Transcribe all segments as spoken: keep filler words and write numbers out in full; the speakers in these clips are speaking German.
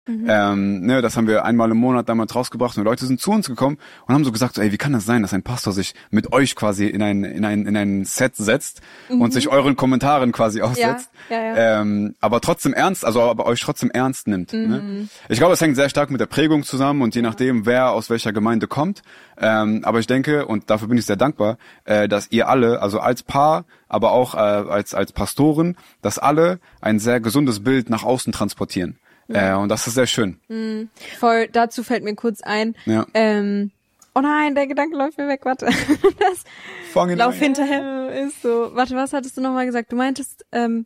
Mhm. Ähm, ne, das haben wir einmal im Monat damals rausgebracht und Leute sind zu uns gekommen und haben so gesagt, so, ey, wie kann das sein, dass ein Pastor sich mit euch quasi in ein in ein in ein Set setzt mhm. und sich euren Kommentaren quasi aussetzt, ja, ja, ja. Ähm, aber trotzdem ernst, also aber euch trotzdem ernst nimmt. Mhm. Ne? Ich glaube, es hängt sehr stark mit der Prägung zusammen und je nachdem, wer aus welcher Gemeinde kommt. Ähm, aber ich denke, und dafür bin ich sehr dankbar, äh, dass ihr alle, also als Paar, aber auch äh, als als Pastoren, dass alle ein sehr gesundes Bild nach außen transportieren. Ja. Äh, und das ist sehr schön. Mhm. Voll, dazu fällt mir kurz ein, ja. ähm, oh nein, der Gedanke läuft mir weg, warte. Das Fang ihn Lauf ein. hinterher. Ist so. Warte, was hattest du nochmal gesagt? Du meintest, ähm,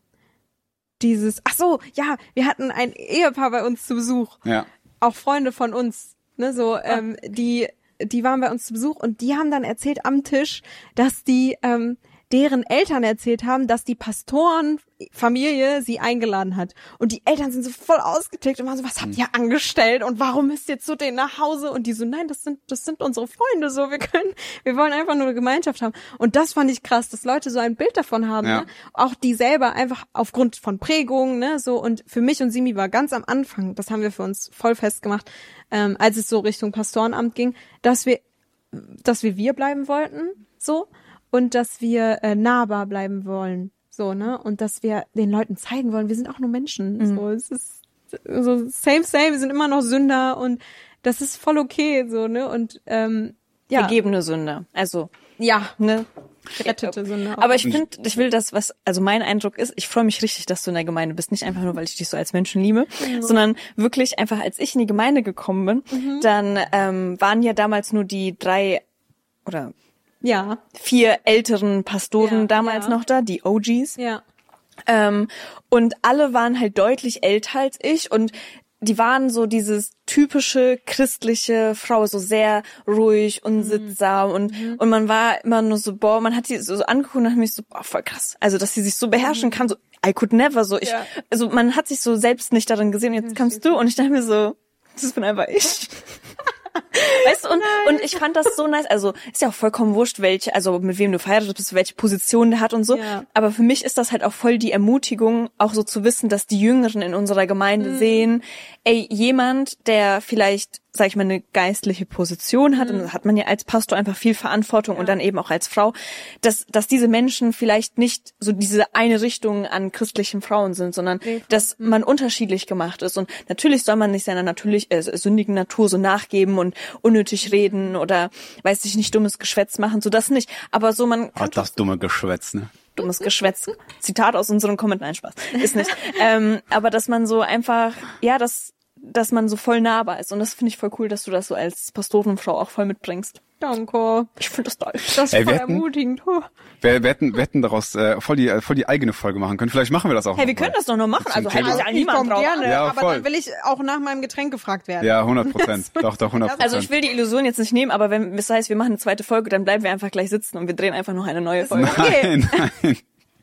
dieses, ach so, ja, wir hatten ein Ehepaar bei uns zu Besuch. Ja. Auch Freunde von uns, ne, so, ähm, die, die waren bei uns zu Besuch und die haben dann erzählt am Tisch, dass die, ähm, deren Eltern erzählt haben, dass die Pastorenfamilie sie eingeladen hat. Und die Eltern sind so voll ausgetickt und waren so, was habt ihr angestellt und warum müsst ihr zu denen nach Hause? Und die so, nein, das sind das sind unsere Freunde, so, wir können, wir wollen einfach nur eine Gemeinschaft haben. Und das fand ich krass, dass Leute so ein Bild davon haben, ja. ne? Auch die selber einfach aufgrund von Prägungen, ne, so. Und für mich und Simi war ganz am Anfang, das haben wir für uns voll festgemacht, ähm, als es so Richtung Pastorenamt ging, dass wir, dass wir wir bleiben wollten, so. Und dass wir äh, nahbar bleiben wollen, so, ne? Und dass wir den Leuten zeigen wollen, wir sind auch nur Menschen. Mhm. So, es ist so same, same, wir sind immer noch Sünder und das ist voll okay, so, ne? Und ähm, ja. Vergebene Sünder. Also, ja, ne? Gerettete Sünder. Aber ich finde, ich will das, was, also mein Eindruck ist, ich freue mich richtig, dass du in der Gemeinde bist. Nicht einfach nur, weil ich dich so als Menschen liebe, mhm. sondern wirklich einfach, als ich in die Gemeinde gekommen bin, mhm. dann ähm, waren ja damals nur die drei oder ja. vier älteren Pastoren ja, damals ja. noch da, die O Gs. Ja. Ähm, und alle waren halt deutlich älter als ich und die waren so dieses typische christliche Frau, so sehr ruhig und sittsam mhm. und mhm. und man war immer nur so, boah, man hat sie so, so angeguckt und hat mich so, boah, voll krass. Also, dass sie sich so beherrschen mhm. kann, so, I could never, so, ich, ja. also man hat sich so selbst nicht darin gesehen, jetzt ja, kamst du und ich dachte mir so, das bin einfach ich. Weißt du, und, und ich fand das so nice, also ist ja auch vollkommen wurscht, welche, also mit wem du verheiratet bist, welche Position der hat und so, ja. aber für mich ist das halt auch voll die Ermutigung, auch so zu wissen, dass die Jüngeren in unserer Gemeinde mhm. sehen, ey, jemand, der vielleicht, sag ich mal, eine geistliche Position hat, mhm. und da hat man ja als Pastor einfach viel Verantwortung ja. und dann eben auch als Frau, dass dass diese Menschen vielleicht nicht so diese eine Richtung an christlichen Frauen sind, sondern okay. dass man unterschiedlich gemacht ist. Und natürlich soll man nicht seiner natürlich äh, sündigen Natur so nachgeben und unnötig reden oder, weiß ich nicht, dummes Geschwätz machen, so das nicht. Aber so man kann oh, das dumme Geschwätz, ne? Dummes Geschwätz. Zitat aus unserem Kommentar. Nein, Spaß. Ist nicht. ähm, aber dass man so einfach, ja, das dass man so voll nahbar ist. Und das finde ich voll cool, dass du das so als Pastorenfrau auch voll mitbringst. Danke. Ich finde das toll. Das ist Ey, voll wir hätten, ermutigend. Wir, wir, hätten, wir hätten daraus äh, voll, die, voll die eigene Folge machen können. Vielleicht machen wir das auch. Hey, wir können das doch noch machen. Also hätte ja niemand drauf. Gerne, ja, aber voll. dann will ich auch nach meinem Getränk gefragt werden. Ja, hundert Prozent. Doch, doch, hundert Prozent. Also ich will die Illusion jetzt nicht nehmen, aber wenn das heißt, wir machen eine zweite Folge, dann bleiben wir einfach gleich sitzen und wir drehen einfach noch eine neue Folge. Okay. Nein, nein.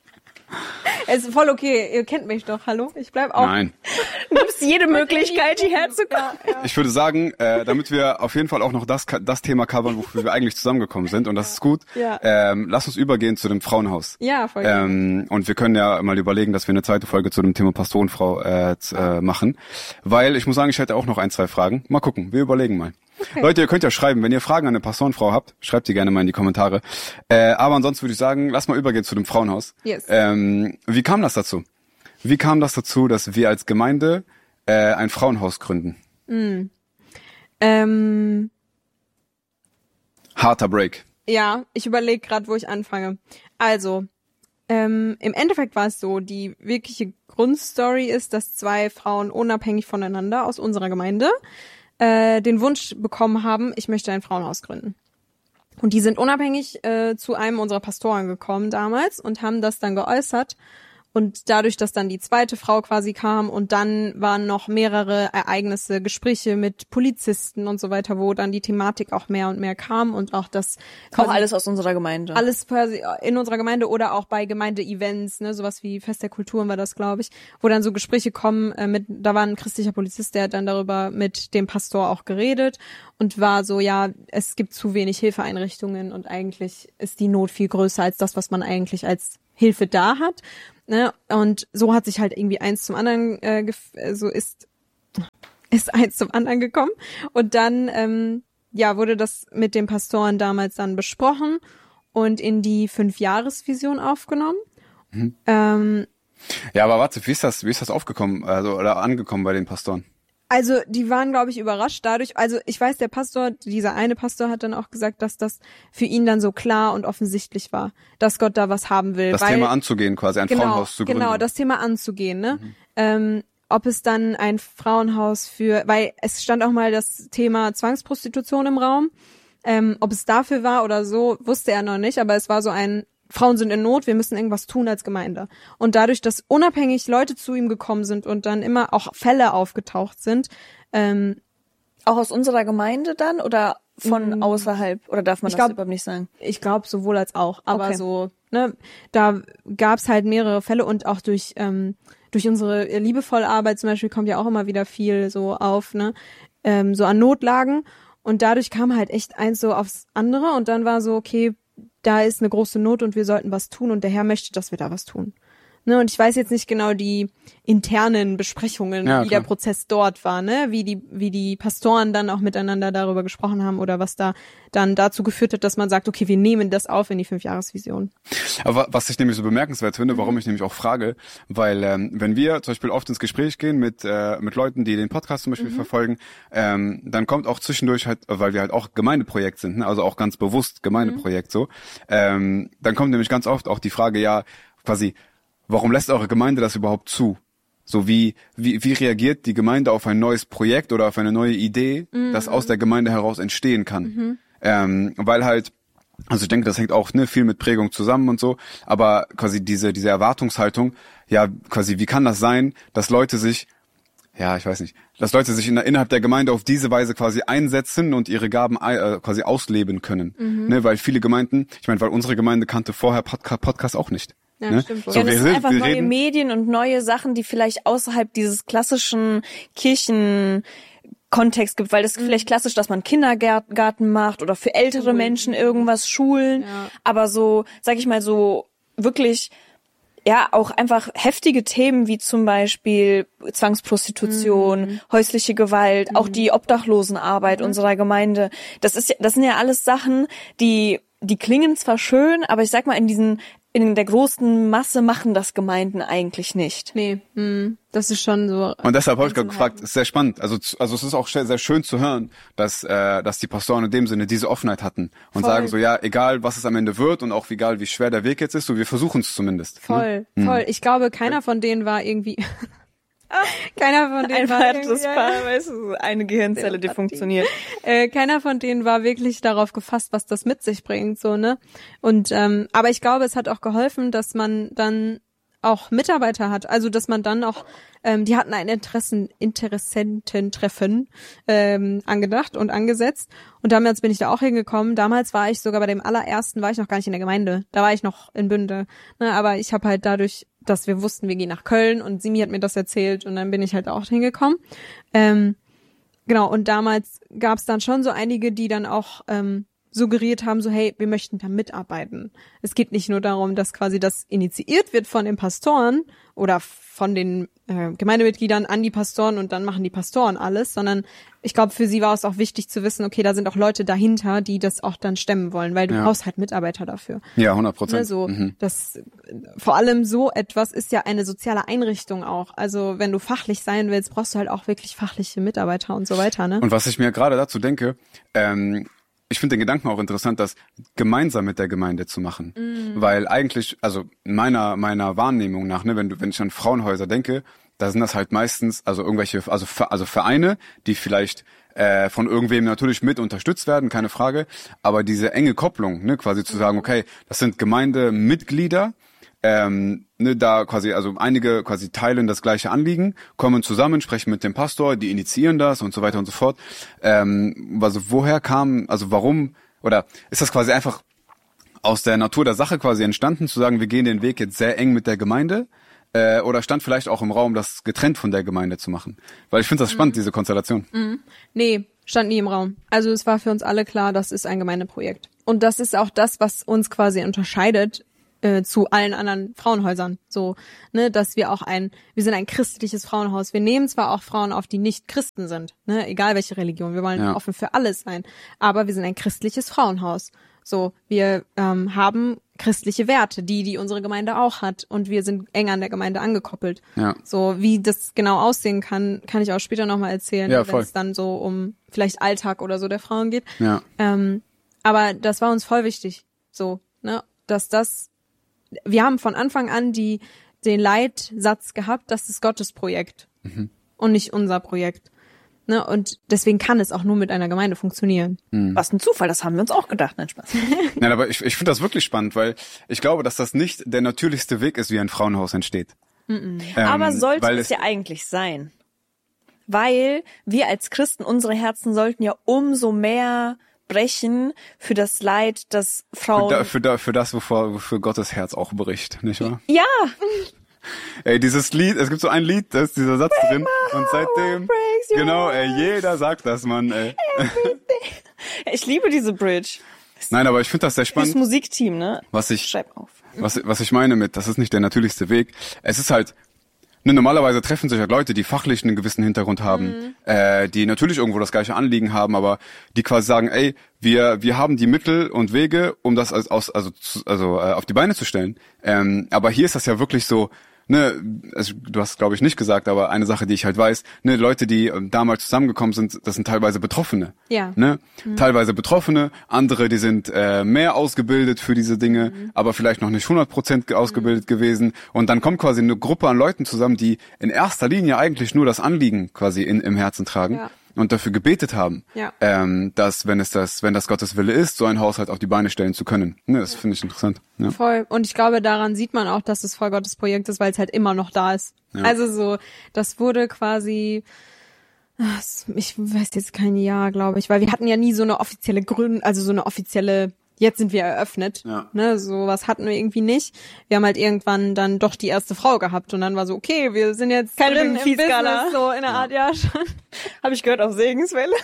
Es ist voll okay. Ihr kennt mich doch. Hallo? Ich bleib auch. Nein. Du nimmst jede Möglichkeit, hierher zu kommen. Ja, ja. Ich würde sagen, äh, damit wir auf jeden Fall auch noch das das Thema covern, wofür wir eigentlich zusammengekommen sind, und das ist gut, Ja. ähm, lass uns übergehen zu dem Frauenhaus. Ja, voll ähm, Und wir können ja mal überlegen, dass wir eine zweite Folge zu dem Thema Pastorenfrau äh, z- äh, machen. Weil ich muss sagen, ich hätte auch noch ein, zwei Fragen. Mal gucken, wir überlegen mal. Okay. Leute, ihr könnt ja schreiben, wenn ihr Fragen an eine Pastorenfrau habt, schreibt die gerne mal in die Kommentare. Äh, aber ansonsten würde ich sagen, lass mal übergehen zu dem Frauenhaus. Yes. Ähm, wie kam das dazu? Wie kam das dazu, dass wir als Gemeinde äh, ein Frauenhaus gründen? Mm. Ähm, Harter Break. ja, ich überlege gerade, wo ich anfange. Also, ähm, im Endeffekt war es so, die wirkliche Grundstory ist, dass zwei Frauen unabhängig voneinander aus unserer Gemeinde äh, den Wunsch bekommen haben, ich möchte ein Frauenhaus gründen. Und die sind unabhängig äh, zu einem unserer Pastoren gekommen damals und haben das dann geäußert. Und dadurch, dass dann die zweite Frau quasi kam und dann waren noch mehrere Ereignisse, Gespräche mit Polizisten und so weiter, wo dann die Thematik auch mehr und mehr kam und auch das Auch alles aus unserer Gemeinde. alles quasi in unserer Gemeinde oder auch bei Gemeinde-Events, ne, sowas wie Fest der Kulturen war das, glaube ich, wo dann so Gespräche kommen, äh, mit, da war ein christlicher Polizist, der hat dann darüber mit dem Pastor auch geredet und war so, ja, es gibt zu wenig Hilfeeinrichtungen und eigentlich ist die Not viel größer als das, was man eigentlich als Hilfe da hat, ne, und so hat sich halt irgendwie eins zum anderen, äh, gef- so ist, ist eins zum anderen gekommen. Und dann, ähm, ja, wurde das mit den Pastoren damals dann besprochen und in die Fünfjahresvision aufgenommen. Mhm. Ähm, ja, aber warte, wie ist das, wie ist das aufgekommen, also, oder angekommen bei den Pastoren? Also die waren, glaube ich, überrascht dadurch. Also ich weiß, der Pastor, dieser eine Pastor hat dann auch gesagt, dass das für ihn dann so klar und offensichtlich war, dass Gott da was haben will. Das weil, Thema anzugehen quasi, ein genau, Frauenhaus zu gründen. Genau, das Thema anzugehen. Ne? Mhm. Ähm, ob es dann ein Frauenhaus für, weil es stand auch mal das Thema Zwangsprostitution im Raum. Ähm, ob es dafür war oder so, wusste er noch nicht, aber es war so ein Frauen sind in Not, wir müssen irgendwas tun als Gemeinde. Und dadurch, dass unabhängig Leute zu ihm gekommen sind und dann immer auch Fälle aufgetaucht sind. Ähm, auch aus unserer Gemeinde dann oder von m- außerhalb? Oder darf man ich das glaub, überhaupt nicht sagen? Ich glaube sowohl als auch. Aber okay. so, ne, da gab's halt mehrere Fälle und auch durch ähm, durch unsere liebevolle Arbeit zum Beispiel kommt ja auch immer wieder viel so auf, ne, ähm, so an Notlagen. Und dadurch kam halt echt eins so aufs andere und dann war so, okay, da ist eine große Not und wir sollten was tun und der Herr möchte, dass wir da was tun. Ne, und ich weiß jetzt nicht genau die internen Besprechungen, ja, wie der Prozess dort war, ne, wie die wie die Pastoren dann auch miteinander darüber gesprochen haben oder was da dann dazu geführt hat, dass man sagt, okay, wir nehmen das auf in die Fünfjahresvision. Aber was ich nämlich so bemerkenswert finde, warum ich nämlich auch frage, weil ähm, wenn wir zum Beispiel oft ins Gespräch gehen mit äh, mit Leuten, die den Podcast zum Beispiel mhm. verfolgen, ähm, dann kommt auch zwischendurch halt, weil wir halt auch Gemeindeprojekt sind, ne, also auch ganz bewusst Gemeindeprojekt mhm. so, ähm, dann kommt nämlich ganz oft auch die Frage, ja, quasi, warum lässt eure Gemeinde das überhaupt zu? So wie, wie, wie reagiert die Gemeinde auf ein neues Projekt oder auf eine neue Idee, mhm. das aus der Gemeinde heraus entstehen kann? Mhm. Ähm, weil halt, also ich denke, das hängt auch ne, viel mit Prägung zusammen und so, aber quasi diese, diese Erwartungshaltung, ja, quasi, wie kann das sein, dass Leute sich, ja, ich weiß nicht, dass Leute sich in, innerhalb der Gemeinde auf diese Weise quasi einsetzen und ihre Gaben äh, quasi ausleben können? Mhm. Ne, weil viele Gemeinden, ich meine, weil unsere Gemeinde kannte vorher Podca- Podcast auch nicht. Ja, ne? stimmt. So, ja, das wir sind sind, einfach wir neue reden, Medien und neue Sachen, die vielleicht außerhalb dieses klassischen Kirchenkontext gibt, weil das ist vielleicht klassisch, dass man Kindergarten macht oder für ältere Schulen. Menschen irgendwas, Schulen, Ja. aber so, sag ich mal, so wirklich, ja, auch einfach heftige Themen wie zum Beispiel Zwangsprostitution, mhm. häusliche Gewalt, mhm. auch die Obdachlosenarbeit mhm. unserer Gemeinde. Das ist, das sind ja alles Sachen, die, die klingen zwar schön, aber ich sag mal, in diesen in der großen Masse machen das Gemeinden eigentlich nicht. Nee, mh, das ist schon so. Und deshalb habe ich gerade gefragt, ist sehr spannend. Also, also es ist auch sehr, sehr schön zu hören, dass, äh, dass die Pastoren in dem Sinne diese Offenheit hatten und voll. sagen so, ja, egal was es am Ende wird und auch egal wie schwer der Weg jetzt ist, so wir versuchen es zumindest. Voll, ne? voll. Mhm. Ich glaube, keiner von denen war irgendwie. Keiner von denen Ein war weiteres irgendwie- Paar, weißt du, eine Gehirnzelle, die funktioniert. Äh, keiner von denen war wirklich darauf gefasst, was das mit sich bringt, so, ne? Und ähm, aber ich glaube, es hat auch geholfen, dass man dann auch Mitarbeiter hat, also dass man dann auch, ähm, die hatten ein Interessen, Interessententreffen ähm, angedacht und angesetzt und damals bin ich da auch hingekommen. Damals war ich sogar bei dem allerersten, war ich noch gar nicht in der Gemeinde, da war ich noch in Bünde, ne? Aber ich habe halt dadurch, dass wir wussten, wir gehen nach Köln und Simi hat mir das erzählt und dann bin ich halt auch hingekommen. Ähm, genau, und damals gab es dann schon so einige, die dann auch ähm, suggeriert haben, so hey, wir möchten da mitarbeiten. Es geht nicht nur darum, dass quasi das initiiert wird von den Pastoren oder von den äh, Gemeindemitgliedern an die Pastoren und dann machen die Pastoren alles, sondern ich glaube, für sie war es auch wichtig zu wissen, okay, da sind auch Leute dahinter, die das auch dann stemmen wollen, weil du Ja. brauchst halt Mitarbeiter dafür. Ja, hundert Prozent. Ne, so, mhm. das, vor allem so etwas ist ja eine soziale Einrichtung auch. Also wenn du fachlich sein willst, brauchst du halt auch wirklich fachliche Mitarbeiter und so weiter, ne? Und was ich mir gerade dazu denke, ähm, ich finde den Gedanken auch interessant, das gemeinsam mit der Gemeinde zu machen. Mm. Weil eigentlich, also meiner meiner Wahrnehmung nach, ne, wenn du, wenn ich an Frauenhäuser denke, da sind das halt meistens, also irgendwelche, also also Vereine, die vielleicht äh, von irgendwem natürlich mit unterstützt werden, keine Frage, aber diese enge Kopplung, ne, quasi zu sagen, okay, das sind Gemeindemitglieder, ähm, ne, da quasi, also einige quasi teilen das gleiche Anliegen, kommen zusammen, sprechen mit dem Pastor, die initiieren das und so weiter und so fort. Ähm, also woher kam, also warum, oder ist das quasi einfach aus der Natur der Sache quasi entstanden, zu sagen, wir gehen den Weg jetzt sehr eng mit der Gemeinde, äh, oder stand vielleicht auch im Raum, das getrennt von der Gemeinde zu machen? Weil ich finde das spannend, mhm. diese Konstellation. Mhm. Nee, stand nie im Raum. Also es war für uns alle klar, das ist ein Gemeindeprojekt. Und das ist auch das, was uns quasi unterscheidet äh, zu allen anderen Frauenhäusern. So, ne, dass wir auch ein, wir sind ein christliches Frauenhaus. Wir nehmen zwar auch Frauen auf, die nicht Christen sind, ne, egal welche Religion. Wir wollen ja. offen für alles sein. Aber wir sind ein christliches Frauenhaus. So, wir ähm, haben christliche Werte, die die unsere Gemeinde auch hat, und wir sind eng an der Gemeinde angekoppelt. Ja. So, wie das genau aussehen kann, kann ich auch später nochmal erzählen, ja, wenn es dann so um vielleicht Alltag oder so der Frauen geht. Ja. Ähm, aber das war uns voll wichtig, so, ne, dass das, wir haben von Anfang an die den Leitsatz gehabt, das ist Gottes Projekt mhm. und nicht unser Projekt. Ne, und deswegen kann es auch nur mit einer Gemeinde funktionieren. Hm. Was ein Zufall, das haben wir uns auch gedacht. Nein, Spaß. Nein, aber ich, ich finde das wirklich spannend, weil ich glaube, dass das nicht der natürlichste Weg ist, wie ein Frauenhaus entsteht. Ähm, aber sollte es, es ja eigentlich sein. Weil wir als Christen, unsere Herzen sollten ja umso mehr brechen für das Leid, das Frauen... Für, da, für, da, für das, wovor, wofür Gottes Herz auch bricht, nicht wahr? Ja! Ey, dieses Lied, es gibt so ein Lied, da ist dieser Satz drin, und seitdem, genau, ey, jeder sagt das, Mann, ey. Ich liebe diese Bridge. Nein, aber ich finde das sehr spannend. Das Musikteam, ne? Was ich, Schreib auf. Was, was ich meine mit, das ist nicht der natürlichste Weg. Es ist halt, ne, normalerweise treffen sich halt Leute, die fachlich einen gewissen Hintergrund haben, mhm. äh, die natürlich irgendwo das gleiche Anliegen haben, aber die quasi sagen, ey, wir wir haben die Mittel und Wege, um das als, aus, also also äh, auf die Beine zu stellen. Ähm, aber hier ist das ja wirklich so, ne, also, du hast glaube ich nicht gesagt, aber eine Sache, die ich halt weiß, ne, Leute, die ähm, damals zusammengekommen sind, das sind teilweise Betroffene. Ja. Ne? Mhm. Teilweise Betroffene, andere, die sind äh, mehr ausgebildet für diese Dinge, mhm. aber vielleicht noch nicht hundert Prozent ausgebildet mhm. gewesen. Und dann kommt quasi eine Gruppe an Leuten zusammen, die in erster Linie eigentlich nur das Anliegen quasi in, im Herzen tragen. Ja. Und dafür gebetet haben, ja. ähm, dass, wenn es das, wenn das Gottes Wille ist, so ein Haushalt auf die Beine stellen zu können. Ne, das ja. finde ich interessant. Ja. Voll. Und ich glaube, daran sieht man auch, dass es voll Gottes Projekt ist, weil es halt immer noch da ist. Ja. Also so, das wurde quasi, ich weiß jetzt kein Jahr, glaube ich, weil wir hatten ja nie so eine offizielle Gründung, also so eine offizielle, jetzt sind wir eröffnet. Ja. Ne, sowas hatten wir irgendwie nicht. Wir haben halt irgendwann dann doch die erste Frau gehabt und dann war so, okay, wir sind jetzt drin im Business, so in der ja. Art, ja schon. Habe ich gehört auf Segenswelle.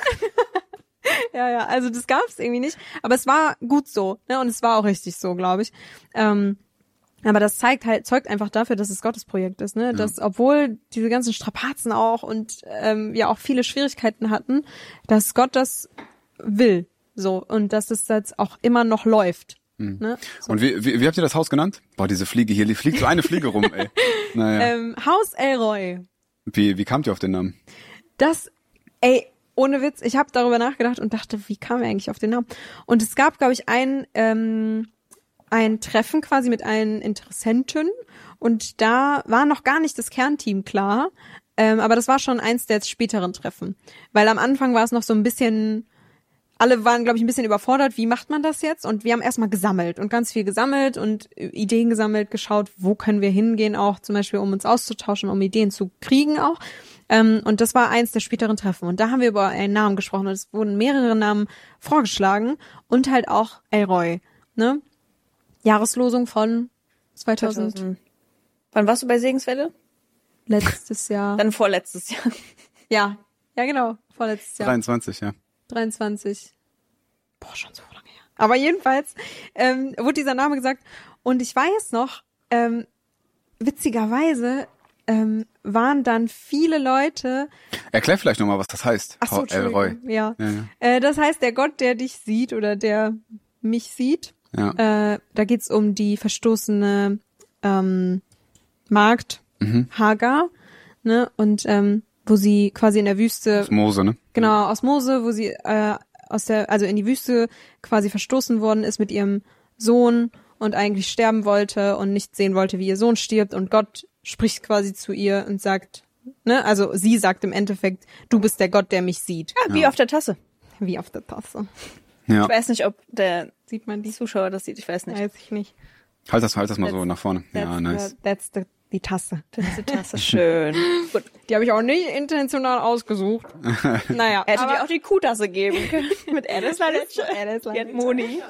ja, ja, also das gab es irgendwie nicht. Aber es war gut so, ne, und es war auch richtig so, glaube ich. Ähm, aber das zeigt halt, zeugt einfach dafür, dass es Gottes Projekt ist, ne, ja. dass obwohl diese ganzen Strapazen auch und ähm, ja auch viele Schwierigkeiten hatten, dass Gott das will. So, und dass es jetzt auch immer noch läuft. Hm. Ne? So. Und wie, wie, wie habt ihr das Haus genannt? Boah, diese Fliege hier, die fliegt so eine Fliege rum, ey. Naja. Ähm, Haus Elroy. Wie, wie kamt ihr auf den Namen? Das, ey, ohne Witz, ich habe darüber nachgedacht und dachte, wie kam er eigentlich auf den Namen? Und es gab, glaube ich, ein, ähm, ein Treffen quasi mit allen Interessenten und da war noch gar nicht das Kernteam klar, ähm, aber das war schon eins der späteren Treffen. Weil am Anfang war es noch so ein bisschen... Alle waren, glaube ich, ein bisschen überfordert, wie macht man das jetzt? Und wir haben erstmal gesammelt und ganz viel gesammelt und Ideen gesammelt, geschaut, wo können wir hingehen auch, zum Beispiel, um uns auszutauschen, um Ideen zu kriegen auch. Ähm, und das war eins der späteren Treffen. Und da haben wir über einen Namen gesprochen und es wurden mehrere Namen vorgeschlagen und halt auch Elroy, ne? Jahreslosung von zweitausend. zweitausend. Wann warst du bei Segenswelle? Letztes Jahr. Dann vorletztes Jahr. Ja, ja genau, vorletztes Jahr. dreiundzwanzig, ja. dreiundzwanzig. Boah, schon so lange her. Aber jedenfalls ähm, wurde dieser Name gesagt. Und ich weiß noch, ähm, witzigerweise ähm, waren dann viele Leute... Erklär vielleicht nochmal, was das heißt. Ach so, Elroy. Ja. ja, ja. Äh, das heißt, der Gott, der dich sieht oder der mich sieht. Ja. Äh, da geht's um die verstoßene ähm, Magd, mhm. Hagar. Ne? Und... Ähm, wo sie quasi in der Wüste... Aus Mose, ne? Genau, aus Mose, wo sie äh, aus der, also in die Wüste quasi verstoßen worden ist mit ihrem Sohn und eigentlich sterben wollte und nicht sehen wollte, wie ihr Sohn stirbt. Und Gott spricht quasi zu ihr und sagt, ne, also sie sagt im Endeffekt, du bist der Gott, der mich sieht. Ja, wie ja. auf der Tasse. Wie auf der Tasse. Ja. Ich weiß nicht, ob der sieht man die Zuschauer das sieht, ich weiß nicht. Weiß ich nicht. Halt das, halt das mal that's, so nach vorne. Ja, nice. The, that's the Die Tasse. Das ist die Tasse. Schön. Gut. Die habe ich auch nicht intentional ausgesucht. Naja. Er hätte dir auch die Kuhtasse geben können. Mit Alice Get Moni.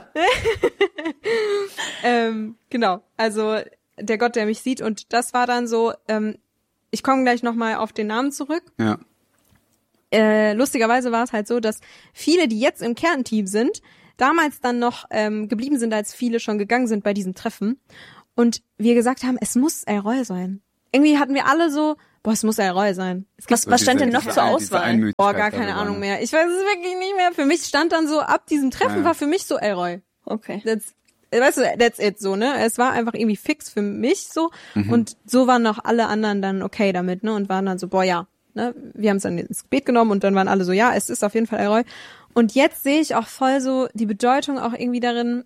ähm, genau. Also der Gott, der mich sieht. Und das war dann so, ähm, ich komme gleich nochmal auf den Namen zurück. Ja. Äh, lustigerweise war es halt so, dass viele, die jetzt im Kernteam sind, damals dann noch ähm, geblieben sind, als viele schon gegangen sind bei diesem Treffen. und wir gesagt haben, es muss El Roi sein. Irgendwie hatten wir alle so, boah, es muss El Roi sein. Was, was stand denn noch zur Auswahl? Boah, gar keine Ahnung mehr. Ich weiß es wirklich nicht mehr. Für mich stand dann so, ab diesem Treffen ja. war für mich so El Roi. Okay. That's, weißt du, that's it, so, ne? Es war einfach irgendwie fix für mich so. Mhm. Und so waren auch alle anderen dann okay damit, ne? Und waren dann so, boah, ja. Ne? Wir haben es dann ins Gebet genommen und dann waren alle so, ja, es ist auf jeden Fall El Roi. Und jetzt sehe ich auch voll so die Bedeutung auch irgendwie darin,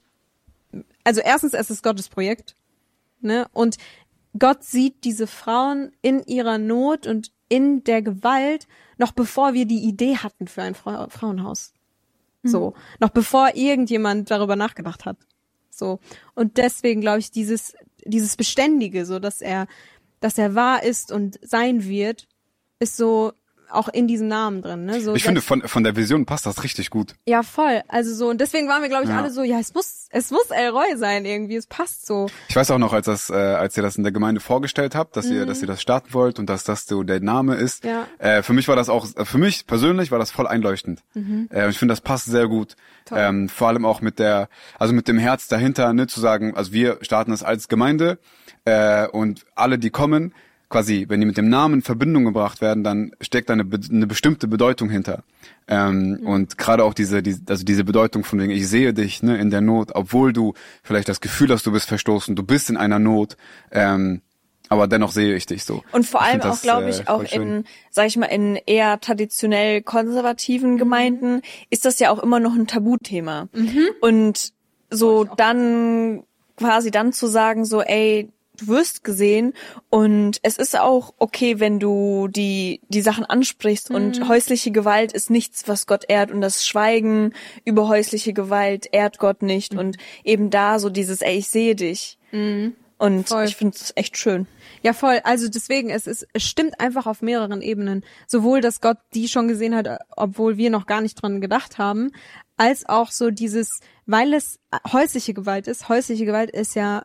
also erstens, es ist Gottes Projekt, ne? Und Gott sieht diese Frauen in ihrer Not und in der Gewalt, noch bevor wir die Idee hatten für ein Fra- Frauenhaus. Mhm. So, noch bevor irgendjemand darüber nachgedacht hat. So. Und deswegen glaube ich, dieses, dieses Beständige, so, dass er, dass er wahr ist und sein wird, ist so auch in diesem Namen drin, ne? So, ich finde, von, von der Vision passt das richtig gut. Ja, voll. Also so, und deswegen waren wir, glaube ich, ja. alle so, ja, es muss, es muss El Roi sein irgendwie, es passt so. Ich weiß auch noch, als das, äh, als ihr das in der Gemeinde vorgestellt habt, dass mhm. ihr, dass ihr das starten wollt und dass das so der Name ist. Ja. Äh, für mich war das auch, für mich persönlich war das voll einleuchtend. Mhm. Äh, ich finde, das passt sehr gut. Ähm, vor allem auch mit der, also mit dem Herz dahinter, ne, zu sagen, also wir starten es als Gemeinde, äh, und alle, die kommen, quasi, wenn die mit dem Namen in Verbindung gebracht werden, dann steckt da eine, eine bestimmte Bedeutung hinter. Ähm, mhm. Und gerade auch diese, die, also diese Bedeutung von wegen, ich sehe dich, ne, in der Not, obwohl du vielleicht das Gefühl hast, du bist verstoßen, du bist in einer Not, ähm, aber dennoch sehe ich dich so. Und vor allem auch, glaube ich, äh, auch in, sag ich mal, in eher traditionell konservativen Gemeinden mhm. ist das ja auch immer noch ein Tabuthema. Mhm. Und so dann quasi dann zu sagen, so, ey, du wirst gesehen und es ist auch okay, wenn du die die Sachen ansprichst mhm. und häusliche Gewalt ist nichts, was Gott ehrt und das Schweigen über häusliche Gewalt ehrt Gott nicht mhm. und eben da so dieses, ey, ich sehe dich mhm. und voll. Ich finde es echt schön. Ja, voll. Also deswegen, es ist, es stimmt einfach auf mehreren Ebenen. Sowohl, dass Gott die schon gesehen hat, obwohl wir noch gar nicht dran gedacht haben, als auch so dieses, weil es häusliche Gewalt ist. Häusliche Gewalt ist ja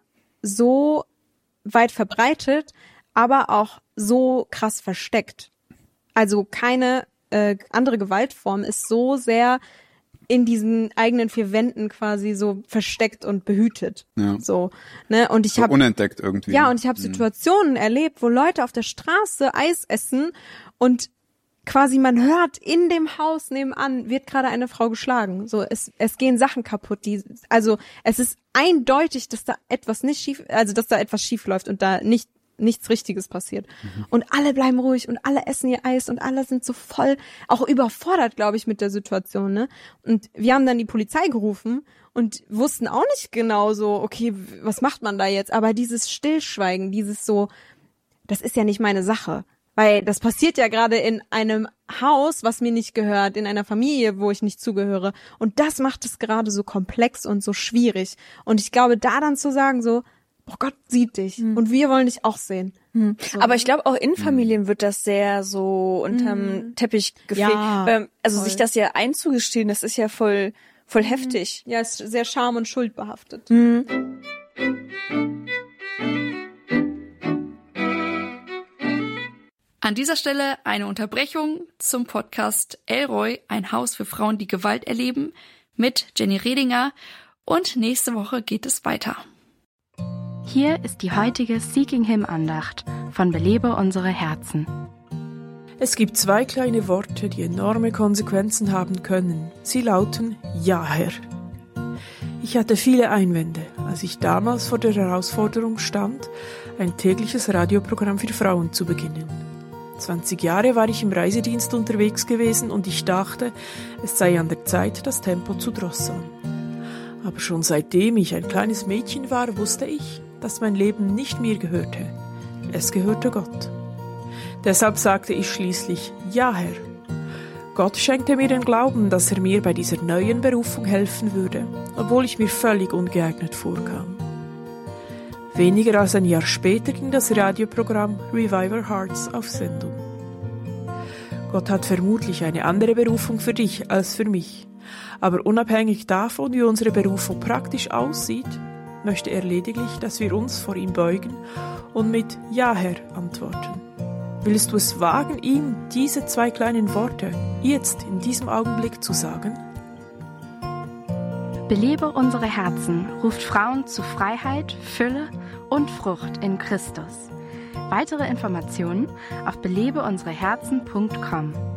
so weit verbreitet, aber auch so krass versteckt. Also keine äh, andere Gewaltform ist so sehr in diesen eigenen vier Wänden quasi so versteckt und behütet. Ja. So, ne? Und ich so habe unentdeckt irgendwie. Ja, und ich habe Situationen mhm. erlebt, wo Leute auf der Straße Eis essen und quasi man hört, in dem Haus nebenan wird gerade eine Frau geschlagen. So, es es gehen Sachen kaputt. Die, also es ist eindeutig, dass da etwas nicht schief, also dass da etwas schief läuft und da nicht nichts Richtiges passiert. Mhm. Und alle bleiben ruhig und alle essen ihr Eis und alle sind so voll auch überfordert, glaube ich, mit der Situation, ne? Und wir haben dann die Polizei gerufen und wussten auch nicht genau so, okay, was macht man da jetzt? Aber dieses Stillschweigen, dieses so, das ist ja nicht meine Sache. Weil das passiert ja gerade in einem Haus, was mir nicht gehört, in einer Familie, wo ich nicht zugehöre. Und das macht es gerade so komplex und so schwierig. Und ich glaube, da dann zu sagen so, oh Gott sieht dich hm. und wir wollen dich auch sehen. Hm. So. Aber ich glaube, auch in Familien hm. wird das sehr so unterm hm. Teppich gefegt. Ja, also voll. Sich das ja einzugestehen, das ist ja voll, voll hm. heftig. Ja, ist sehr scham- und schuldbehaftet. Hm. An dieser Stelle eine Unterbrechung zum Podcast El Roi, ein Haus für Frauen, die Gewalt erleben, mit Jenny Redinger. Und nächste Woche geht es weiter. Hier ist die heutige Seeking Him Andacht von Belebe unsere Herzen. Es gibt zwei kleine Worte, die enorme Konsequenzen haben können. Sie lauten Ja, Herr. Ich hatte viele Einwände, als ich damals vor der Herausforderung stand, ein tägliches Radioprogramm für Frauen zu beginnen. zwanzig Jahre war ich im Reisedienst unterwegs gewesen und ich dachte, es sei an der Zeit, das Tempo zu drosseln. Aber schon seitdem ich ein kleines Mädchen war, wusste ich, dass mein Leben nicht mir gehörte. Es gehörte Gott. Deshalb sagte ich schließlich, ja, Herr. Gott schenkte mir den Glauben, dass er mir bei dieser neuen Berufung helfen würde, obwohl ich mir völlig ungeeignet vorkam. Weniger als ein Jahr später ging das Radioprogramm Revive Hearts auf Sendung. Gott hat vermutlich eine andere Berufung für dich als für mich. Aber unabhängig davon, wie unsere Berufung praktisch aussieht, möchte er lediglich, dass wir uns vor ihm beugen und mit Ja, Herr antworten. Willst du es wagen, ihm diese zwei kleinen Worte jetzt in diesem Augenblick zu sagen? Belebe unsere Herzen ruft Frauen zu Freiheit, Fülle und Frucht in Christus. Weitere Informationen auf belebe unsere Herzen punkt com.